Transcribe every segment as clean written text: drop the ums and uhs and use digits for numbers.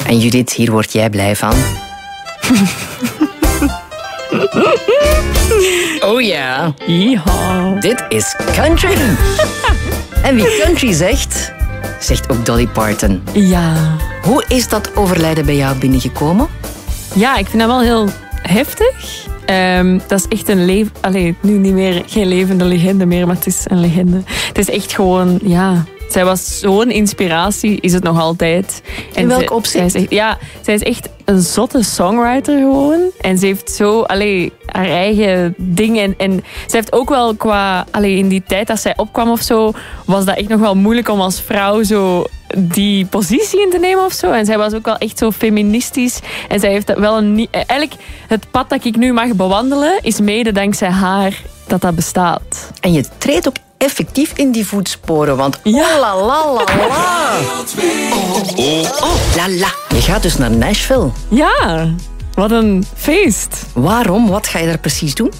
En Judith, hier word jij blij van. Oh ja. Yeehaw. Dit is country. En wie country zegt, zegt ook Dolly Parton. Ja. Hoe is dat overlijden bij jou binnengekomen? Ja, ik vind dat wel heel heftig. Dat is echt een leven... Allee, nu niet meer geen levende legende meer, maar het is een legende. Het is echt gewoon, ja... Zij was zo'n inspiratie, is het nog altijd. En in welk opzicht? Zij is echt een zotte songwriter gewoon. En ze heeft zo haar eigen dingen. En ze heeft ook wel in die tijd dat zij opkwam of zo, was dat echt nog wel moeilijk om als vrouw zo die positie in te nemen of zo. En zij was ook wel echt zo feministisch. En zij heeft wel eigenlijk het pad dat ik nu mag bewandelen, is mede dankzij haar dat bestaat. En je treedt ook effectief in die voetsporen, want ja. Oh la la la la. Oh la la. Je gaat dus naar Nashville. Ja, wat een feest. Waarom? Wat ga je daar precies doen?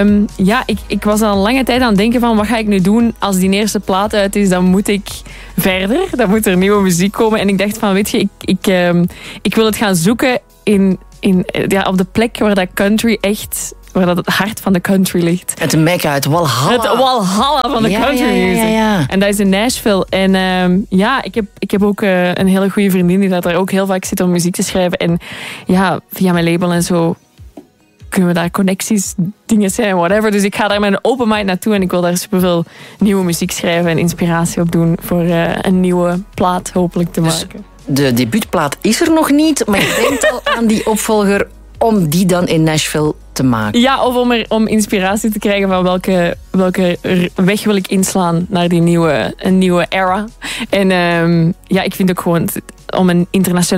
Ik was al een lange tijd aan het denken van wat ga ik nu doen als die eerste plaat uit is, dan moet ik verder. Dan moet er nieuwe muziek komen. En ik dacht van, weet je, ik wil het gaan zoeken op de plek waar dat country echt... waar dat het hart van de country ligt. Het Mecca, het Walhalla. Het Walhalla van de country music. Ja. En dat is in Nashville. En ik heb ook een hele goede vriendin die daar ook heel vaak zit om muziek te schrijven. En ja, via mijn label en zo kunnen we daar connecties, dingen zijn, whatever. Dus ik ga daar met een open mind naartoe en ik wil daar superveel nieuwe muziek schrijven en inspiratie op doen voor een nieuwe plaat hopelijk te maken. De debuutplaat is er nog niet, maar je denkt al aan die opvolger om die dan in Nashville te maken. Ja, of om inspiratie te krijgen van welke weg wil ik inslaan naar een nieuwe era. En ik vind ook gewoon om een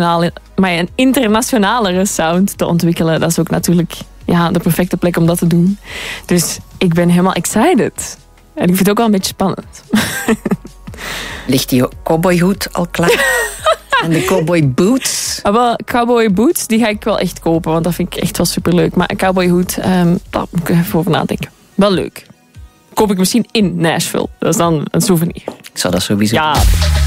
internationalere sound te ontwikkelen, dat is ook natuurlijk de perfecte plek om dat te doen. Dus ik ben helemaal excited. En ik vind het ook wel een beetje spannend. Ligt die cowboyhoed al klaar? En de cowboy boots? Cowboy boots, die ga ik wel echt kopen, want dat vind ik echt wel superleuk. Maar een cowboyhoed, daar moet ik even over nadenken. Wel leuk. Koop ik misschien in Nashville. Dat is dan een souvenir. Ik zou dat sowieso doen.